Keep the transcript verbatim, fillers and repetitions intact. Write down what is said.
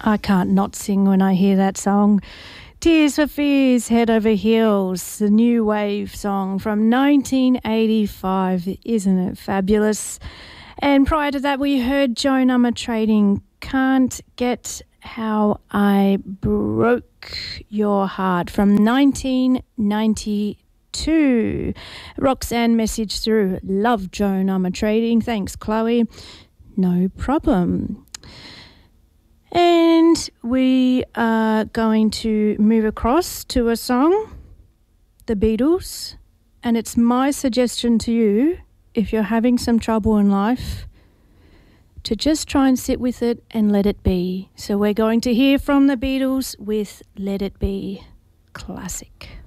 I can't not sing when I hear that song. Tears for Fears, Head Over Heels, the new wave song from nineteen eighty-five. Isn't it fabulous? And prior to that, we heard Joan Armatrading, Can't Get How I Broke Your Heart from nineteen ninety-two. Roxanne message through, love Joan Armatrading. Thanks, Chloe. No problem. And we are going to move across to a song, The Beatles, and it's my suggestion to you, if you're having some trouble in life, to just try and sit with it and let it be. So we're going to hear from The Beatles with Let It Be. Classic.